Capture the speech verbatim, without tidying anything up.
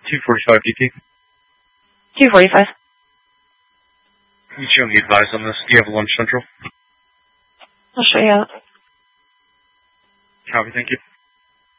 two forty-five D P. two forty-five. You show me advise on this. Do you have lunch central? I'll show you out. Copy, thank you.